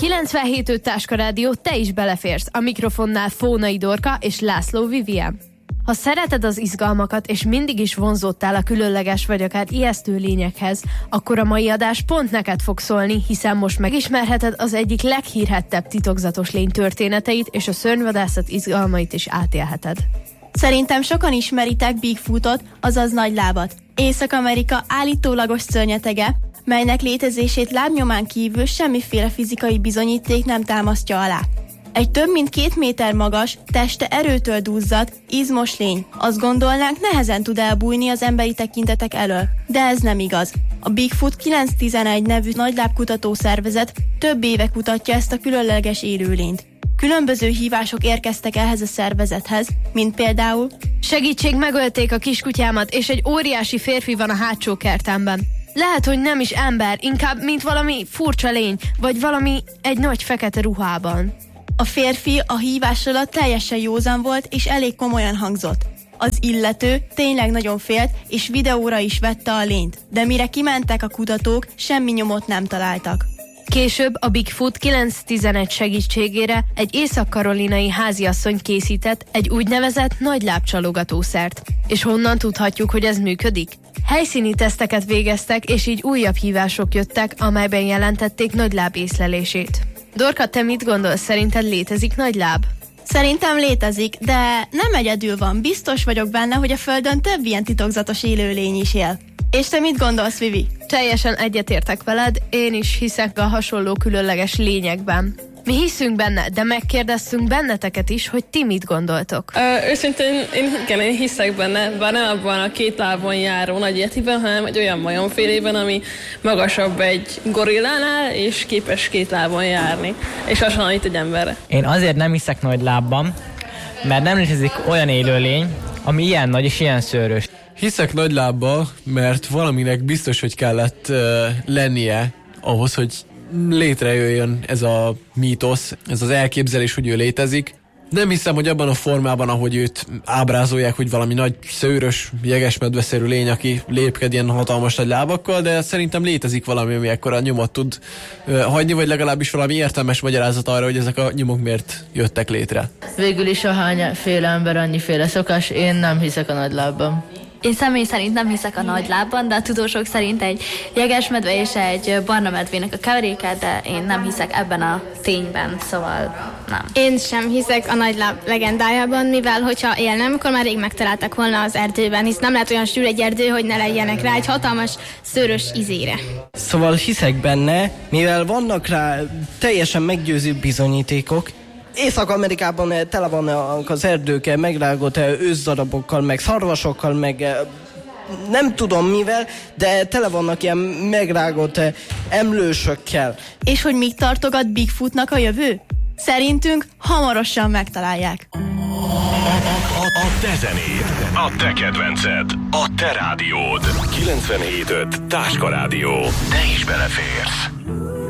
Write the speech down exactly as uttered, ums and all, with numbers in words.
kilencvenhét öt Táska Rádió, te is beleférsz. A mikrofonnál Fónai Dorka és László Vivien. Ha szereted az izgalmakat, és mindig is vonzódtál a különleges vagy akár ijesztő lényekhez, akkor a mai adás pont neked fog szólni, hiszen most megismerheted az egyik leghírhettebb titokzatos lény történeteit, és a szörnyvadászat izgalmait is átélheted. Szerintem sokan ismeritek Bigfootot, azaz nagylábat. Észak-Amerika állítólagos szörnyetege, melynek létezését lábnyomán kívül semmiféle fizikai bizonyíték nem támasztja alá. Egy több mint két méter magas, teste erőtől duzzadt, izmos lény. Azt gondolnánk, nehezen tud elbújni az emberi tekintetek elől. De ez nem igaz. A Bigfoot kilenc tizenegy nevű nagylábkutató szervezet több éve kutatja ezt a különleges élőlényt. Különböző hívások érkeztek ehhez a szervezethez, mint például: segítség, megölték a kiskutyámat, és egy óriási férfi van a hátsó kertemben. Lehet, hogy nem is ember, inkább mint valami furcsa lény, vagy valami egy nagy fekete ruhában. A férfi a hívás alatt teljesen józan volt, és elég komolyan hangzott. Az illető tényleg nagyon félt, és videóra is vette a lényt, de mire kimentek a kutatók, semmi nyomot nem találtak. Később a Bigfoot kilenc tizenegy segítségére egy észak-karolinai háziasszony készített egy úgynevezett nagylábcsalogatószert. És honnan tudhatjuk, hogy ez működik? Helyszíni teszteket végeztek, és így újabb hívások jöttek, amelyben jelentették nagyláb észlelését. Dorka, te mit gondolsz, szerinted létezik nagyláb? Szerintem létezik, de nem egyedül van. Biztos vagyok benne, hogy a Földön több ilyen titokzatos élőlény is él. És te mit gondolsz, Vivi? Teljesen egyetértek veled, én is hiszek a hasonló különleges lényekben. Mi hiszünk benne, de megkérdeztünk benneteket is, hogy ti mit gondoltok. Ö, őszintén én, igen, én hiszek benne, bár nem abban a két lábon járó nagy yetiben, hanem egy olyan majomfélében, ami magasabb egy gorillánál, és képes két lábon járni, és hasonlít egy emberre. Én azért nem hiszek nagy lábban, mert nem létezik olyan élőlény, ami ilyen nagy és ilyen szőrös. Hiszek nagy lábba, mert valaminek biztos, hogy kellett uh, lennie ahhoz, hogy létrejöjjön ez a mítosz, ez az elképzelés, hogy ő létezik. Nem hiszem, hogy abban a formában, ahogy őt ábrázolják, hogy valami nagy szőrös, jegesmedveszerű lény, aki lépked ilyen hatalmas nagy lábakkal, de szerintem létezik valami, ami ekkora nyomot tud uh, hagyni, vagy legalábbis valami értelmes magyarázat arra, hogy ezek a nyomok miért jöttek létre. Végül is ahányféle ember, annyiféle szokás, én nem hiszek a nagy lábban. Én személy szerint nem hiszek a nagy lábban, de a tudósok szerint egy jegesmedve és egy barna medvének a keveréke, de én nem hiszek ebben a tényben, szóval nem. Én sem hiszek a nagyláb legendájában, mivel hogyha élnem, akkor már rég megtaláltak volna az erdőben, hisz nem lehet olyan sűrű egy erdő, hogy ne legyenek rá egy hatalmas szőrös izére. Szóval hiszek benne, mivel vannak rá teljesen meggyőző bizonyítékok. Észak-Amerikában tele van az erdők megrágott őszarabokkal, meg szarvasokkal, meg nem tudom mivel, de tele vannak ilyen megrágott emlősökkel. És hogy mit tartogat Bigfootnak a jövő? Szerintünk hamarosan megtalálják. A, a, a te zenéd, a te kedvenced, a te rádiód. kilencvenhét öt Táska Rádió. Te is beleférsz.